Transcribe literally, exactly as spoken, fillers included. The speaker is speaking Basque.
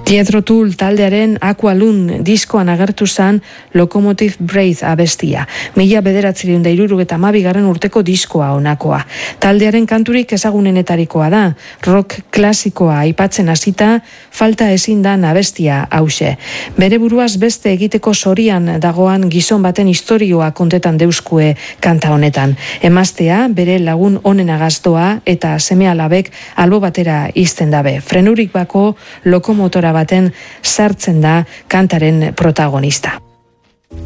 Jethro Tull taldearen Aqualung diskoan agertu zan Locomotive Breath abestia. Mila bederatzireun da hirurogeta hamabigarren urteko diskoa honakoa. Taldearen kanturik ezagunenetarikoa da. Rock klasikoa aipatzen hasita, falta ezin da abestia hause. Bere buruaz beste egiteko zorian dagoan gizon baten istorioa kontetan deuskue kanta honetan. Emaztea bere lagun onena gaztoa eta seme-alabek albo batera izten dabe. Frenurik bako lokomotora baten sartzen da kantaren protagonista.